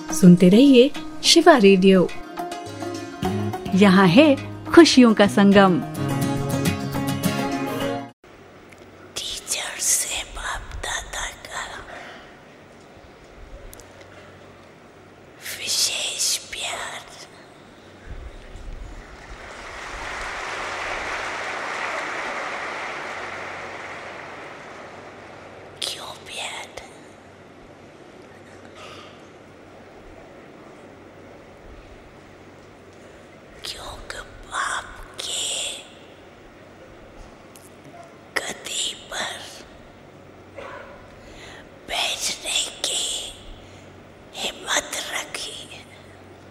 सुनते रहिए शिवा रेडियो। यहाँ है खुशियों का संगम।